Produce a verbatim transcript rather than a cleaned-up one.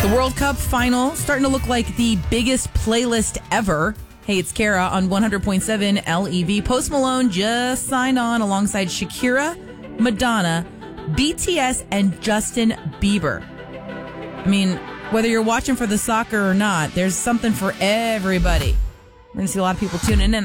The World Cup final starting to look like the biggest playlist ever. Hey, it's Kara on one hundred point seven L E V. Post Malone just signed on alongside Shakira, Madonna, B T S, and Justin Bieber. I mean, whether you're watching for the soccer or not, there's something for everybody. We're going to see a lot of people tuning in.